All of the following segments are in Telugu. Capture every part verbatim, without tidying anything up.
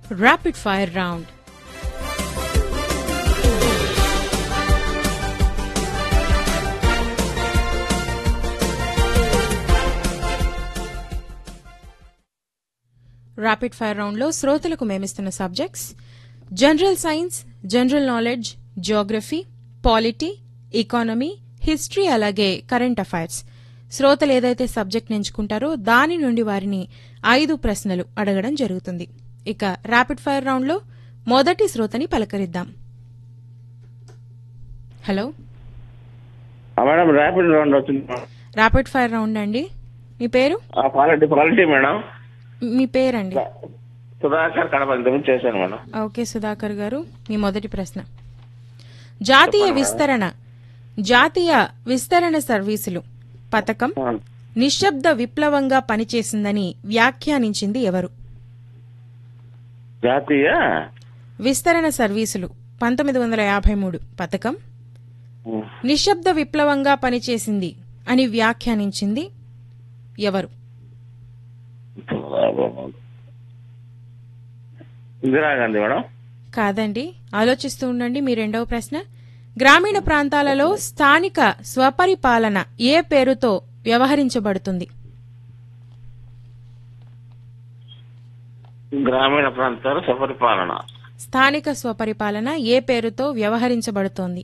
Rapid Fire Round. Rapid fire round లో శ్రోతలకు మేమిస్తున్న subjects general science, general knowledge, Geography, polity, economy, history, అలాగే కరెంట్ అఫైర్స్. శ్రోతలు ఏదైతే సబ్జెక్ట్ ఎంచుకుంటారో దాని నుండి వారిని ఐదు ప్రశ్నలు అడగడం జరుగుతుంది. ఇక ర్యాపిడ్ ఫైర్ రౌండ్ లో మొదటి శ్రోతని పలకరిద్దాం. హలో మేడం, ర్యాపిడ్ రౌండ్ వచ్చింది. ర్యాపిడ్ ఫైర్ రౌండ్ అండి. మీ పేరు? Polity polity madam. మీ పేరండి? సుధాకర్, కడప నుంచి చేశాను మేడం. ఓకే సుధాకర్ గారు, మీ మొదటి ప్రశ్న. జాతీయ విస్తరణ జాతీయ విస్తరణ సర్వీసులు పథకం నిశ్శబ్ద విప్లవంగా పనిచేసిందని వ్యాఖ్యానించింది ఎవరు? జాతీయ విస్తరణ సర్వీసులు పంతొమ్మిది వందల యాభై మూడు పథకం నిశ్శబ్ద విప్లవంగా పనిచేసింది అని వ్యాఖ్యానించింది ఎవరు? ఇందిరాగాంధీ మేడం. కాదండి, ఆలోచిస్తూ ఉండండి. మీ రెండవ ప్రశ్న. గ్రామీణ ప్రాంతాలలో స్థానిక స్వపరిపాలన ఏ పేరుతో వ్యవహరించబడుతుంది? గ్రామీణ ప్రాంతాల స్వపరిపాలన స్థానిక స్వపరిపాలన ఏ పేరుతో వ్యవహరించబడుతోంది?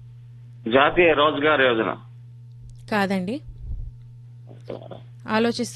జాతీయ రోజ్గార్ యోజన. కాదండి, ఆలోచిస్తూ